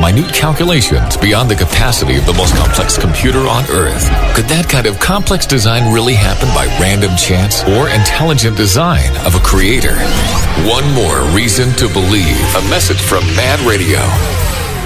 minute calculations beyond the capacity of the most complex computer on Earth. Could that kind of complex design really happen by random chance or intelligent design of a creator? One more reason to believe. A message from Mad Radio.